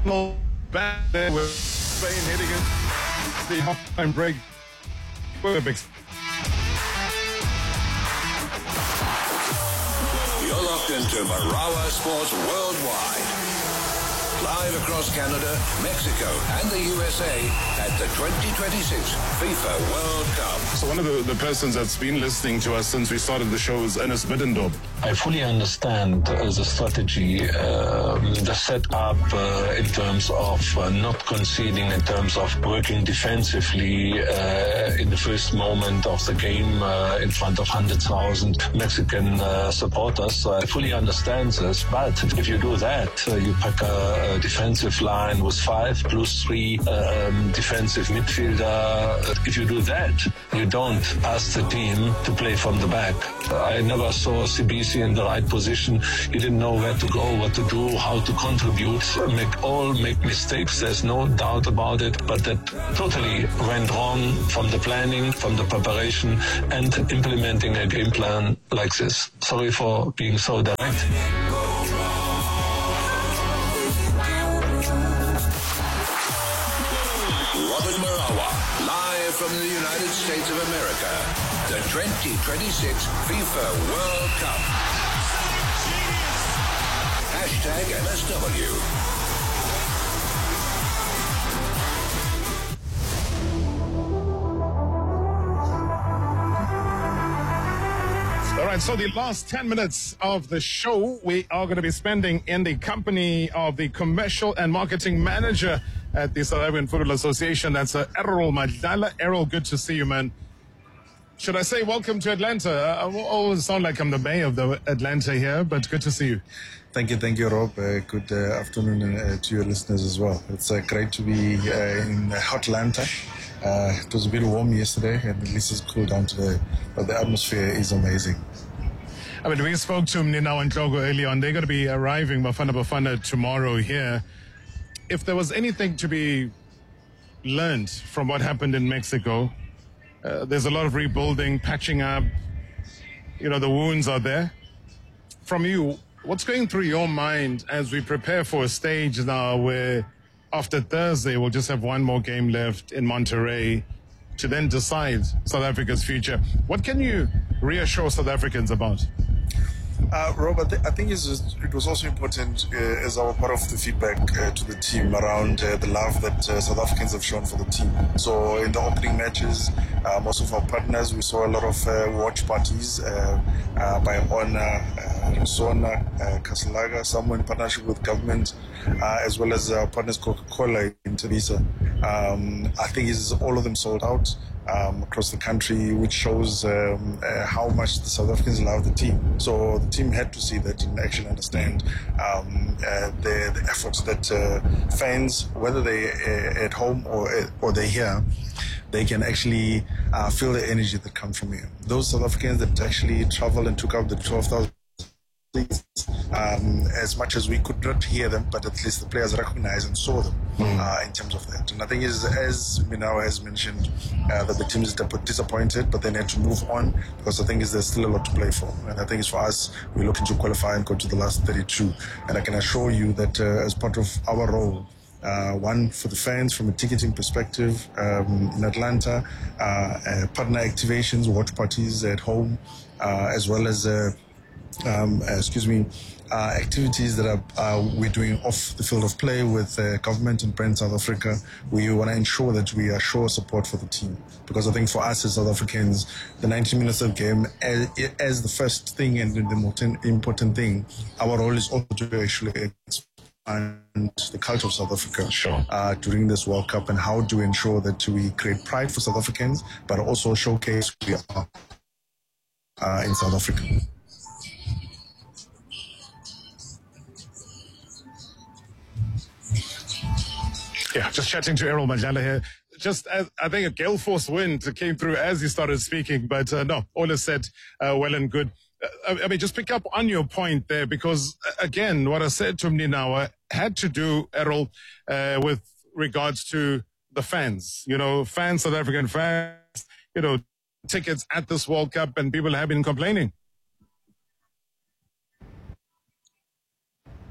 back there with Spain heading into the halftime break. You're locked into Marawa Sports Worldwide. Live across Canada, Mexico, and the USA at the 2026 FIFA World Cup. So one of the persons that's been listening to us since we started the show is Ernest Middendorp. I fully understand the strategy, the setup in terms of not conceding, in terms of working defensively in the first moment of the game in front of 100,000 Mexican supporters. I fully understand this, but if you do that, you pack a defensive line with 5 plus 3 defensive midfielder. If you do that, you don't ask the team to play from the back. I never saw CBC in the right position. He didn't know where to go, what to do, how to contribute. Make mistakes, there's no doubt about it, but that totally went wrong from the planning, from the preparation, and implementing a game plan like this. Sorry for being so direct. Robert Marawa, live from the United States of America, the 2026 FIFA World Cup. Hashtag MSW. All right, so the last 10 minutes of the show we are going to be spending in the company of the commercial and marketing manager at the South African Football Association. That's Errol Madlala. Errol, good to see you, man. Should I say welcome to Atlanta? I always sound like I'm the mayor of the Atlanta here, but good to see you. Thank you, Rob. Good afternoon to your listeners as well. It's great to be in Atlanta. It was a bit warm yesterday, and at least it's cooled down today, but the atmosphere is amazing. I mean, we spoke to Mninawa and Tlogo earlier on. They're going to be arriving Bafana tomorrow here. If there was anything to be learned from what happened in Mexico, there's a lot of rebuilding, patching up. You know, the wounds are there. From you, what's going through your mind as we prepare for a stage now where after Thursday we'll just have one more game left in Monterrey to then decide South Africa's future? What can you reassure South Africans about? Rob, I think it was also important as our part of the feedback to the team around the love that South Africans have shown for the team. So in the opening matches, most of our partners, we saw a lot of watch parties by Honor, Sona, Kasalaga, some in partnership with government, as well as our partners Coca-Cola in Tbilisi. I think all of them sold out across the country, which shows how much the South Africans love the team. So the team had to see that and actually understand the efforts that fans, whether they're at home or they're here, they can actually feel the energy that comes from here. Those South Africans that actually traveled and took up the 12,000 as much as we could not hear them, but at least the players recognized and saw them in terms of that. And I think as Mninawa has mentioned, that the team is disappointed, but they need to move on because I think there's still a lot to play for. And I think it's for us, we're looking to qualify and go to the last 32. And I can assure you that as part of our role, one for the fans from a ticketing perspective in Atlanta, partner activations, watch parties at home, as well as activities that we're doing off the field of play with government and Brand South Africa. We want to ensure that we assure support for the team, because I think for us as South Africans, the 90 minutes of game as the first thing and the most important thing, our role is also to actually expand the culture of South Africa during this World Cup, and how to ensure that we create pride for South Africans, but also showcase who we are in South Africa. Yeah, just chatting to Errol Madlala here. Just as I think a gale force wind came through as he started speaking, but no, all is said, well and good. I mean, just pick up on your point there, because again, what I said to Mninawa had to do, Errol, with regards to the fans. You know, South African fans, you know, tickets at this World Cup, and people have been complaining.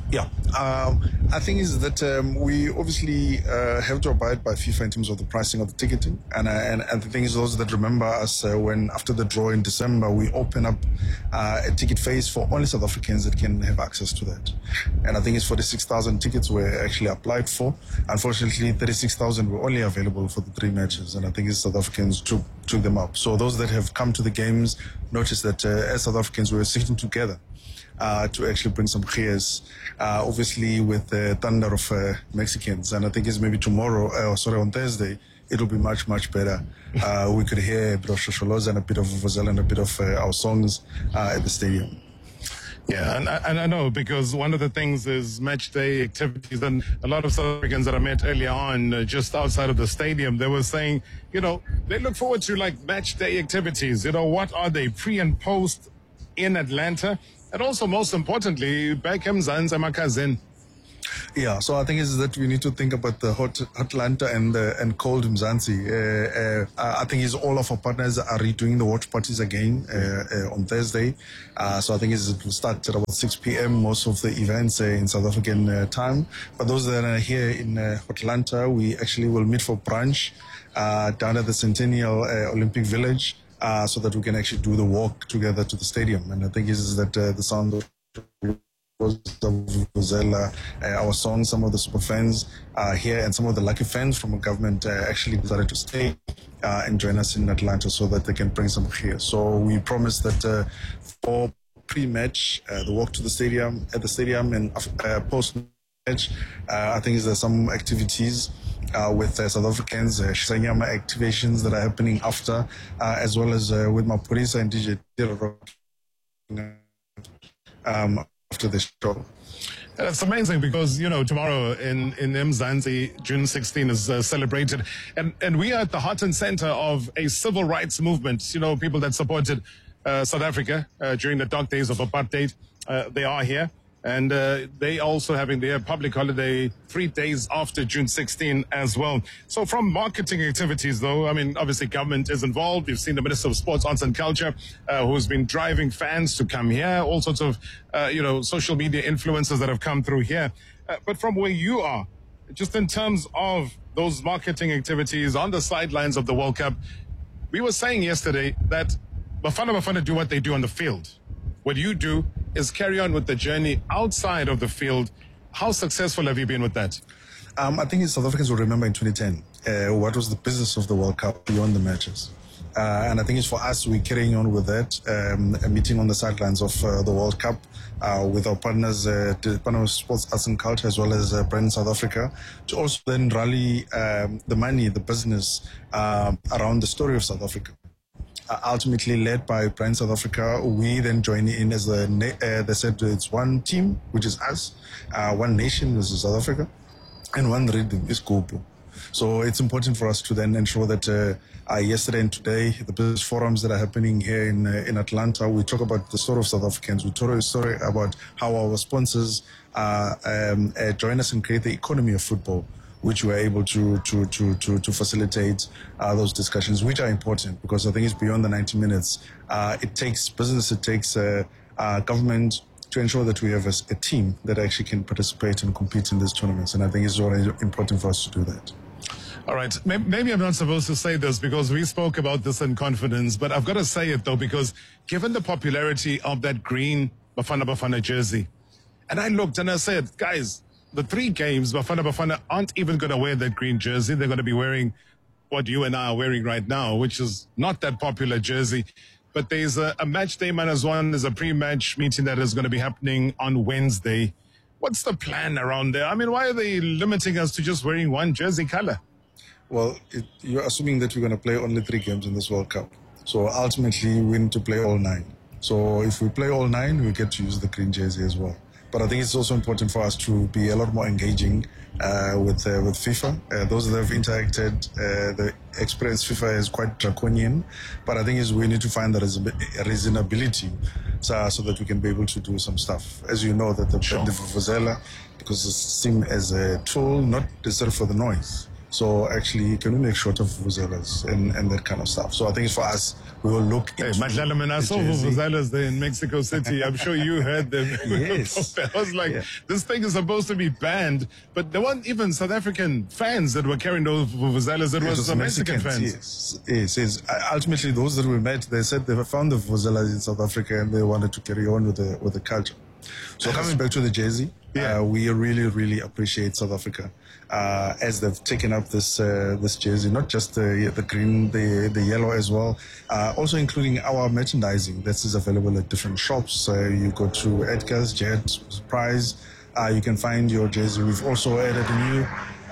Yeah, I think is that we obviously have to abide by FIFA in terms of the pricing of the ticketing, and the thing is, those that remember us when after the draw in December, we open up a ticket phase for only South Africans that can have access to that, and I think it's 46,000 tickets were actually applied for. Unfortunately, 36,000 were only available for the 3 matches, and I think South Africans took them up. So those that have come to the games notice that as South Africans, we were sitting together to actually bring some cheers, obviously with the thunder of Mexicans. And I think it's maybe tomorrow, on Thursday, it'll be much, much better. We could hear a bit of Shosholoza and a bit of Vuvuzela and a bit of our songs at the stadium. Yeah, and I know, because one of the things is match day activities, and a lot of South Africans that I met earlier on just outside of the stadium, they were saying, they look forward to like match day activities. What are they, pre and post in Atlanta? And also, most importantly, back Mzansi Makazin. Yeah, so I think is that we need to think about the hot Atlanta and cold Mzansi. I think is all of our partners are redoing the watch parties again on Thursday. So I think it will start at about 6 p.m. most of the events in South African time. But those that are here in Atlanta, we actually will meet for brunch down at the Centennial Olympic Village. So that we can actually do the walk together to the stadium. And I think is that the sound of Vuvuzela, our songs, some of the super fans here, and some of the lucky fans from the government actually decided to stay and join us in Atlanta so that they can bring some here. So we promise that for pre-match, the walk to the stadium, at the stadium, and post-match, I think there's some activities with South Africans, Sanyama activations that are happening after, as well as with Mapurisa and DJ after the show. It's amazing because, tomorrow in Mzansi, June 16 is celebrated. And we are at the heart and center of a civil rights movement. People that supported South Africa during the dark days of apartheid, they are here. And they also having their public holiday 3 days after June 16 as well. So from marketing activities, though, obviously government is involved. We've seen the Minister of Sports, Arts and Culture, who's been driving fans to come here. All sorts of, social media influencers that have come through here. But from where you are, just in terms of those marketing activities on the sidelines of the World Cup, we were saying yesterday that Bafana do what they do on the field. What you do is carry on with the journey outside of the field. How successful have you been with that? I think South Africans will remember in 2010 what was the business of the World Cup beyond the matches. And I think it's for us, we're carrying on with that, a meeting on the sidelines of the World Cup with our partners, Department of Sports, Arts and Culture, as well as Brand South Africa, to also then rally the money, the business around the story of South Africa. Ultimately led by Brand South Africa, we then join in as they said it's one team, which is us, one nation, which is South Africa, and one rhythm is Kopu. So it's important for us to then ensure that yesterday and today, the business forums that are happening here in Atlanta, we talk about the story of South Africans. We talk a story about how our sponsors join us and create the economy of football, which we're able to facilitate those discussions, which are important because I think it's beyond the 90 minutes. It takes business, it takes government to ensure that we have a team that actually can participate and compete in these tournaments. And I think it's very important for us to do that. All right. Maybe I'm not supposed to say this because we spoke about this in confidence, but I've got to say it, though, because given the popularity of that green Bafana jersey, and I looked and I said, guys, the 3 games, Bafana aren't even going to wear that green jersey. They're going to be wearing what you and I are wearing right now, which is not that popular jersey. But there's a match day -1. There's a pre-match meeting that is going to be happening on Wednesday. What's the plan around there? Why are they limiting us to just wearing one jersey color? Well, you're assuming that we're going to play only 3 games in this World Cup. So ultimately, we need to play all 9. So if we play all 9, we get to use the green jersey as well. But I think it's also important for us to be a lot more engaging with FIFA. Those that have interacted, the experience FIFA is quite draconian. But I think we need to find the reasonability so that we can be able to do some stuff. As you know, that the Vuvuzela, because it's seen as a tool, not necessarily for the noise. So actually, can we make short of vuvuzelas and that kind of stuff? So I think for us, we will look into Madlala, man, I saw vuvuzelas there in Mexico City. I'm sure you heard them. Yes. I was like, this thing is supposed to be banned, but there weren't even South African fans that were carrying those vuvuzelas. It was Mexican fans. Yes. Ultimately, those that we met, they said they found the vuvuzelas in South Africa and they wanted to carry on with the culture. So coming back to the jersey, we really, really appreciate South Africa as they've taken up this jersey, not just the green, the yellow as well, also including our merchandising that is available at different shops. You go to Edgar's, Jet, Prize, you can find your jersey. We've also added new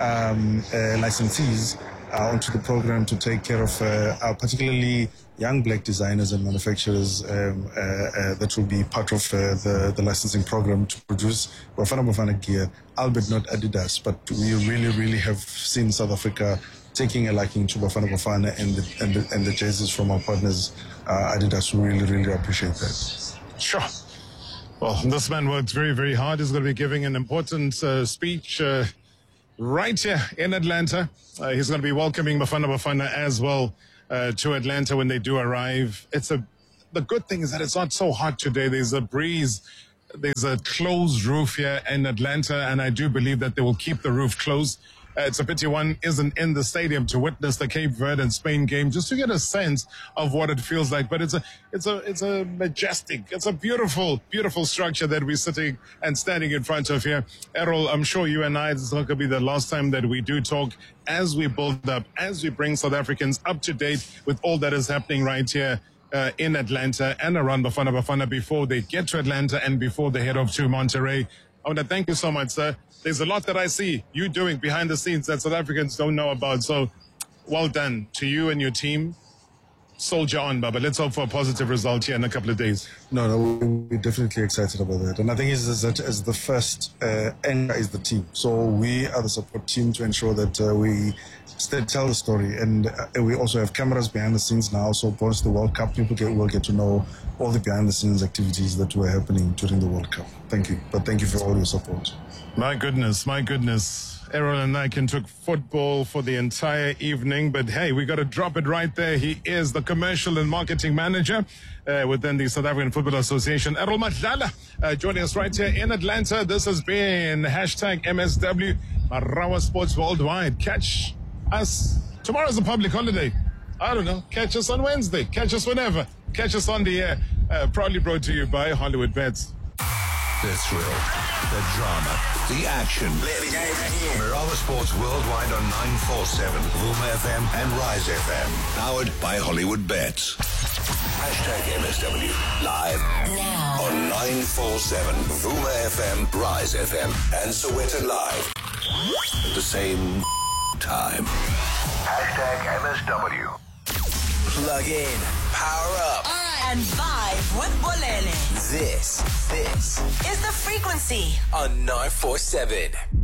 licensees onto the program to take care of particularly young black designers and manufacturers that will be part of the licensing program to produce Bafana gear, albeit not Adidas, but we really, really have seen South Africa taking a liking to Bafana and the jerseys from our partners Adidas. We really, really appreciate that. Sure. Well, this man works very, very hard. He's going to be giving an important speech right here in Atlanta. He's going to be welcoming Bafana as well to Atlanta when they do arrive. The good thing is that it's not so hot today. There's a breeze. There's a closed roof here in Atlanta, and I do believe that they will keep the roof closed. It's a pity one isn't in the stadium to witness the Cape Verde and Spain game, just to get a sense of what it feels like. But it's a majestic, it's a beautiful, beautiful structure that we're sitting and standing in front of here. Errol, I'm sure you and I, this is not going to be the last time that we do talk as we build up, as we bring South Africans up to date with all that is happening right here in Atlanta and around Bafana before they get to Atlanta and before they head off to Monterrey. I want to thank you so much, sir. There's a lot that I see you doing behind the scenes that South Africans don't know about. So well done to you and your team. Soldier on, Baba. Let's hope for a positive result here in a couple of days. No, we're definitely excited about that. And I think is that as the first anchor is the team. So we are the support team to ensure that we tell the story. And we also have cameras behind the scenes now. So once the World Cup, people will get to know all the behind the scenes activities that were happening during the World Cup. Thank you. But thank you for all your support. My goodness. Errol and I can took football for the entire evening, but hey, we got to drop it right there. He is the commercial and marketing manager within the South African Football Association. Errol Madlala joining us right here in Atlanta. This has been #MSW Marawa Sports Worldwide. Catch us. Tomorrow's a public holiday. I don't know. Catch us on Wednesday. Catch us whenever. Catch us on the air. Proudly brought to you by Hollywood Bets. The thrill, the drama, the action. Marawa Sports Worldwide on 947, Vuma FM and Rise FM. Powered by Hollywood Bets. #MSW live now on 947, Vuma FM, Rise FM, and Soweto Live. At the same time. #MSW. Plug in, power up, and vibe with Bolele. This is The Frequency on 947.